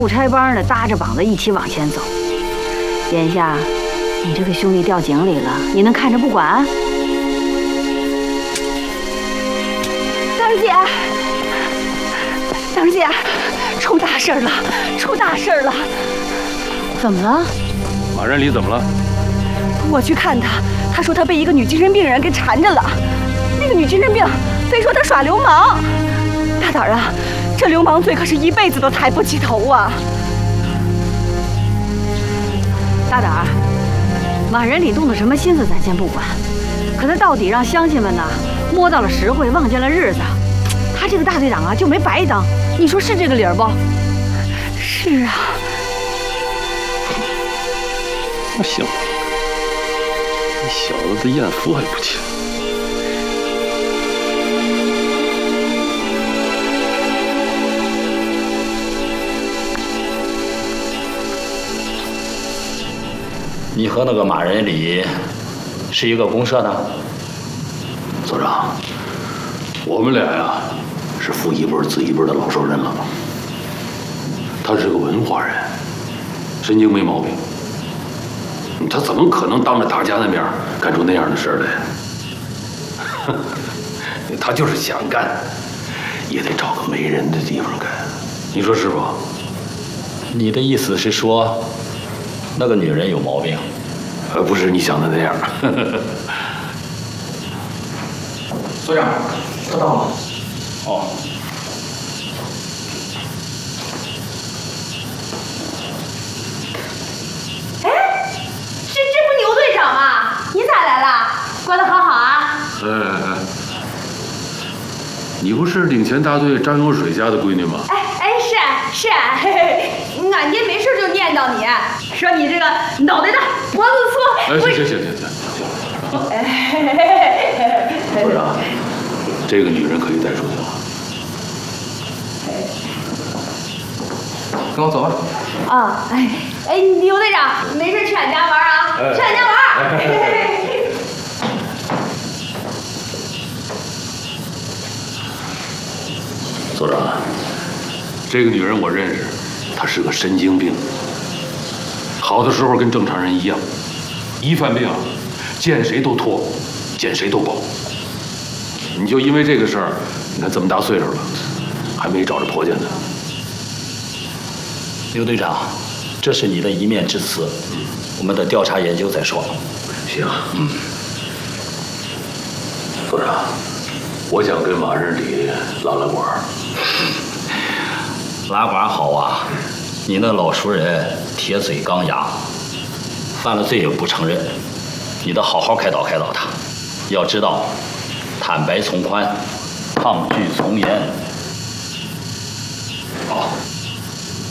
不拆帮的搭着膀子一起往前走。眼下，你这个兄弟掉井里了，你能看着不管？ 当姐，出大事了！出大事了！ 怎么了？ 马仁礼怎么了？ 我去看他，他说他被一个女精神病人给缠着了。那个女精神病非说他耍流氓。大胆啊！这流氓罪可是一辈子都抬不起头啊！ 大胆儿，马仁礼动的什么心思咱先不管，可他到底让乡亲们呢摸到了实惠，望见了日子。他这个大队长啊就没白当，你说是这个理儿不？ 是啊。 那行，你小子的艳福还不轻。 你和那个马仁礼是一个公社的？ 所长，我们俩呀是父一辈子一辈的老熟人了。他是个文化人，神经没毛病。他怎么可能当着大家的面干出那样的事来？他就是想干，也得找个没人的地方干。你说是不？ 你的意思是说，那个女人有毛病？ 不是你想的那样。 所长，他到了。哦。 这不牛队长吗？你咋来了？关得好好啊。 哎，你不是领钱大队张有水家的闺女吗？ 是啊，俺爹没事就念叨你，说你这个脑袋大脖子粗。 行。所长，这个女人可以带出去了。 跟我走吧。 啊，牛队长，没事去俺家玩啊，去俺家玩。 所长，这个女人我认识，她是个神经病。好的时候跟正常人一样，一犯病见谁都拖，见谁都抱。你就因为这个事儿，你看这么大岁数了，还没找着婆家呢。 刘队长，这是你的一面之词，我们的调查研究再说。 行。所长，我想跟马仁礼拉拉管。 拉管好啊，你那老熟人铁嘴钢牙，犯了罪也不承认，你得好好开导开导他。要知道，坦白从宽，抗拒从严。 好。